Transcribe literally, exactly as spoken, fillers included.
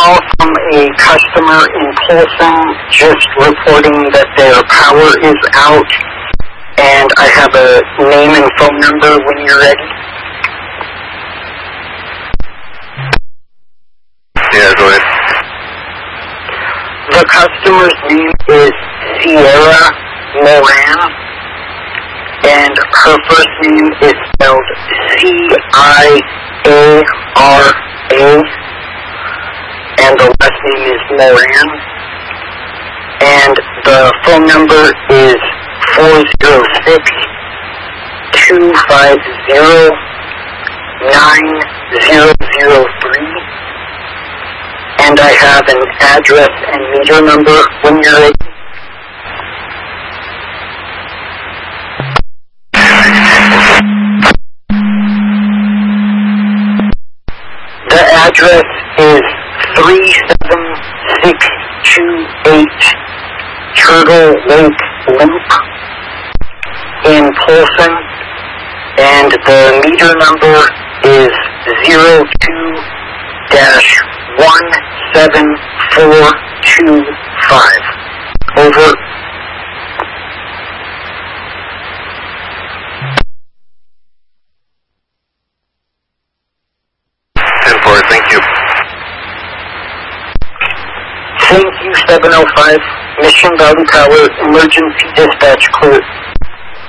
call from a customer in Polson just reporting that their power is out, and I have a name and phone number when you're ready. Yeah, go ahead. The customer's name is Sierra Moran, and her first name is spelled C I A R A, and the last name is Moran, and the phone number is four zero six, two five zero, nine zero zero three, and I have an address and meter number when you're ready. The address is three seven six two eight Turtle Lake Loop in Polson, and the meter number is zero two dash one seven four two five. Over. ten four, thank you. Thank you, seven oh five, Mission Valley Power, emergency dispatch clear.